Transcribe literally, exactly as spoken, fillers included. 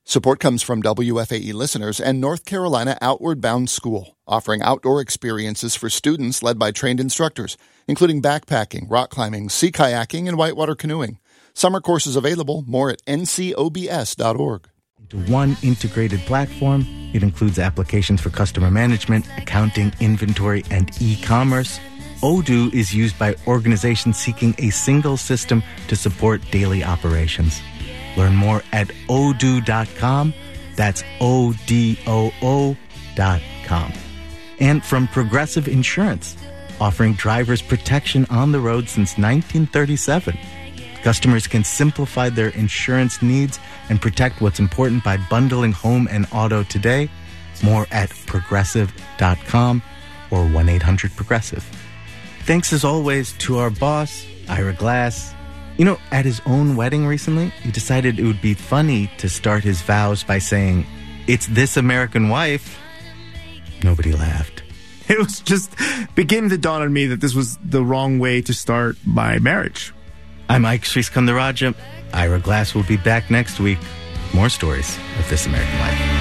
Support comes from W F A E listeners and North Carolina Outward Bound School, offering outdoor experiences for students led by trained instructors, including backpacking, rock climbing, sea kayaking, and whitewater canoeing. Summer courses available. More at N C O B S dot org. To one integrated platform, it includes applications for customer management, accounting, inventory, and e-commerce. Odoo is used by organizations seeking a single system to support daily operations. Learn more at odoo dot com. That's O D O O dot com. And from Progressive Insurance, offering drivers protection on the road since nineteen thirty-seven. Customers can simplify their insurance needs and protect what's important by bundling home and auto today. More at progressive dot com or one eight hundred progressive. Thanks as always to our boss, Ira Glass. You know, at his own wedding recently, he decided it would be funny to start his vows by saying, "It's this American wife." Nobody laughed. It was just beginning to dawn on me that this was the wrong way to start my marriage. I'm Ike Sriskandarajah. Ira Glass will be back next week. More stories of This American Life.